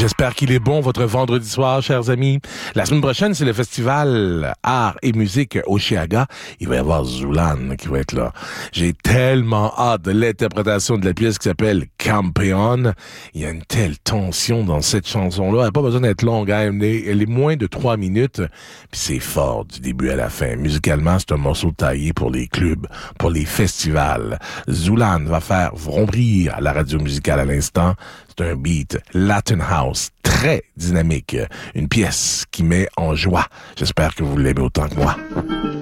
J'espère qu'il est bon votre vendredi soir, chers amis. La semaine prochaine, c'est le festival Art et Musique Osheaga. Il va y avoir Zoulan qui va être là. J'ai tellement hâte de l'interprétation de la pièce qui s'appelle Campeon. Il y a une telle tension dans cette chanson-là. Elle n'a pas besoin d'être longue, hein. Elle est moins de 3 minutes. Puis c'est fort du début à la fin. Musicalement, c'est un morceau taillé pour les clubs, pour les festivals. Zoulan va faire vrombrir à la radio musicale à l'instant. C'est un beat Latin House très dynamique. Une pièce qui met en joie. J'espère que vous l'aimez autant que moi.